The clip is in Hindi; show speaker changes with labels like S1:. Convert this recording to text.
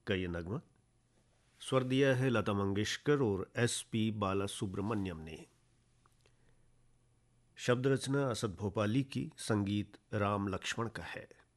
S1: का ये नगमा स्वर दिया है लता मंगेशकर और SP बालासुब्रमण्यम ने। शब्द रचना असद भोपाली की, संगीत राम लक्ष्मण का है।